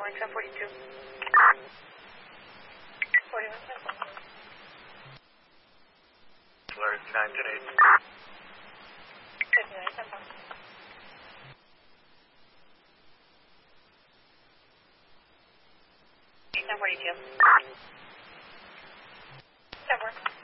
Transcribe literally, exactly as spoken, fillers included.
calling ten forty-two. forty-one ten. Alert nine ten eight. fifty-nine ten. ten forty-two. ten four.